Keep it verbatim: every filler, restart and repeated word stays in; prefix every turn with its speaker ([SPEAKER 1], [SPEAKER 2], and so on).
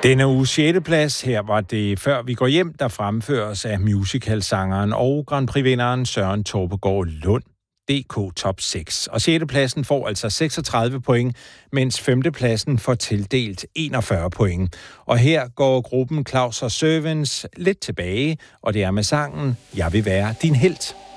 [SPEAKER 1] Denne uges sjette plads, her var det Før vi går hjem, der fremføres af musicalsangeren og Grand Prix-vinderen Søren Torpegaard Lund. D K Top seks. Og sjette pladsen får altså seksogtredive point, mens femtepladsen får tildelt enogfyrre point. Og her går gruppen Claus og Servants lidt tilbage, og det er med sangen Jeg vil være din helt.